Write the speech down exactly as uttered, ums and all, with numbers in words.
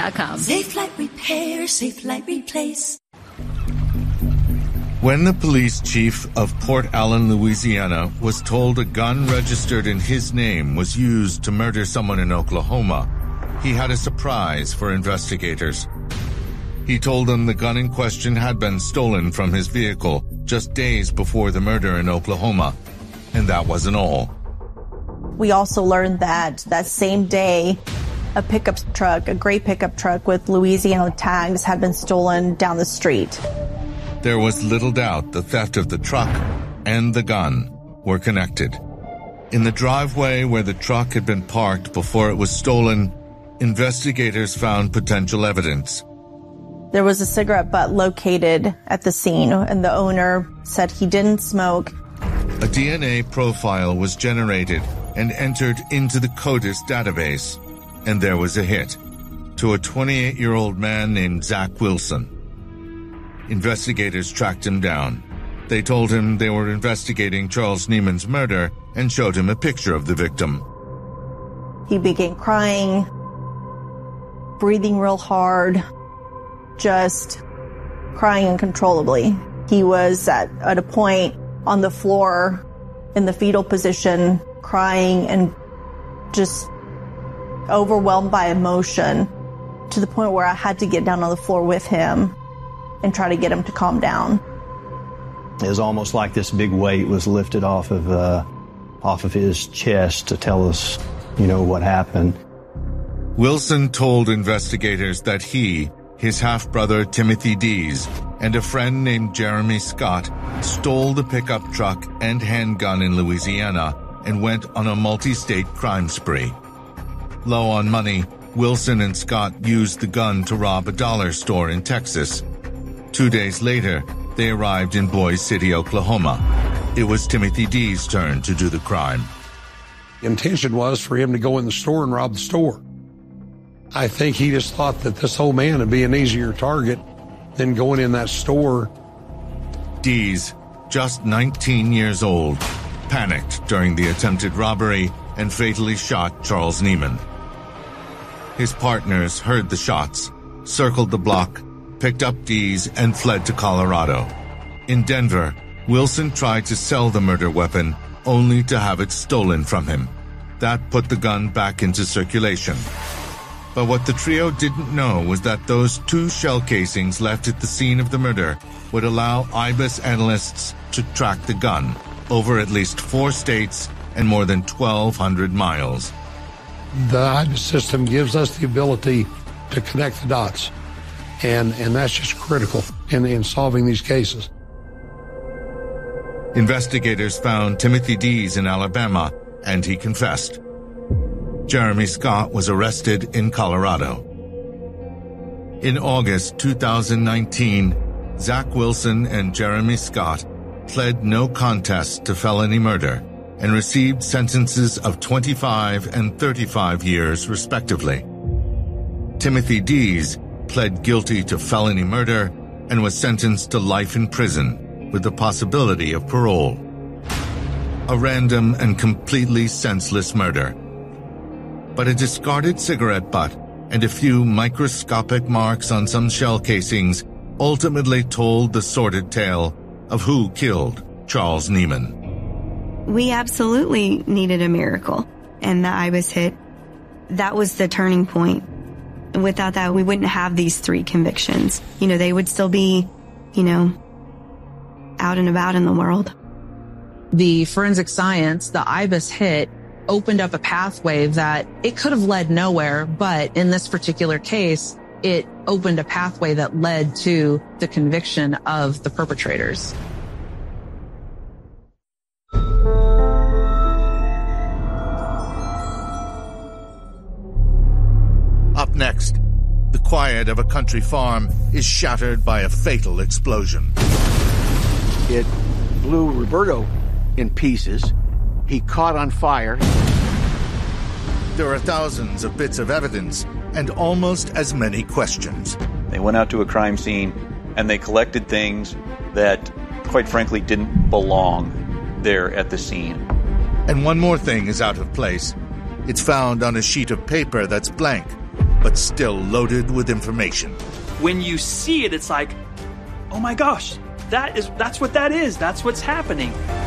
dot com. Safelite Repair, Safelite Replace. When the police chief of Port Allen, Louisiana, was told a gun registered in his name was used to murder someone in Oklahoma, he had a surprise for investigators. He told them the gun in question had been stolen from his vehicle just days before the murder in Oklahoma, and that wasn't all. We also learned that that same day, a pickup truck, a gray pickup truck with Louisiana tags had been stolen down the street. There was little doubt the theft of the truck and the gun were connected. In the driveway where the truck had been parked before it was stolen, investigators found potential evidence. There was a cigarette butt located at the scene, and the owner said he didn't smoke. A D N A profile was generated and entered into the CODIS database, and there was a hit to a twenty-eight-year-old man named Zach Wilson. Investigators tracked him down. They told him they were investigating Charles Niemann's murder and showed him a picture of the victim. He began crying, breathing real hard, just crying uncontrollably. He was at, at a point on the floor in the fetal position, crying and just overwhelmed by emotion to the point where I had to get down on the floor with him and try to get him to calm down. It was almost like this big weight was lifted off of uh, off of his chest to tell us, you know, what happened. Wilson told investigators that he, his half-brother Timothy Dees, and a friend named Jeremy Scott stole the pickup truck and handgun in Louisiana and went on a multi-state crime spree. Low on money, Wilson and Scott used the gun to rob a dollar store in Texas. Two days later, they arrived in Boise City, Oklahoma. It was Timothy Dees' turn to do the crime. The intention was for him to go in the store and rob the store. I think he just thought that this whole man would be an easier target than going in that store. Dees, just nineteen years old, panicked during the attempted robbery and fatally shot Charles Niemann. His partners heard the shots, circled the block, picked up Dees, and fled to Colorado. In Denver, Wilson tried to sell the murder weapon, only to have it stolen from him. That put the gun back into circulation. But what the trio didn't know was that those two shell casings left at the scene of the murder would allow I B I S analysts to track the gun over at least four states and more than twelve hundred miles. The I B I S system gives us the ability to connect the dots, and, and that's just critical in, in solving these cases. Investigators found Timothy Dees in Alabama, and he confessed. Jeremy Scott was arrested in Colorado. In August two thousand nineteen, Zach Wilson and Jeremy Scott pled no contest to felony murder and received sentences of twenty-five and thirty-five years, respectively. Timothy Dees pled guilty to felony murder and was sentenced to life in prison with the possibility of parole. A random and completely senseless murder. But a discarded cigarette butt and a few microscopic marks on some shell casings ultimately told the sordid tale of who killed Charles Niemann. We absolutely needed a miracle, and the I B I S hit. That was the turning point. Without that, we wouldn't have these three convictions. You know, they would still be, you know, out and about in the world. The forensic science, the I B I S hit, opened up a pathway that it could have led nowhere, but in this particular case, it opened a pathway that led to the conviction of the perpetrators. Up next, the quiet of a country farm is shattered by a fatal explosion. It blew Roberto in pieces. He caught on fire. There are thousands of bits of evidence and almost as many questions. They went out to a crime scene and they collected things that, quite frankly, didn't belong there at the scene. And one more thing is out of place. It's found on a sheet of paper that's blank. but still loaded with information. When you see it, it's like, oh my gosh, that is that's what that is. That's what's happening.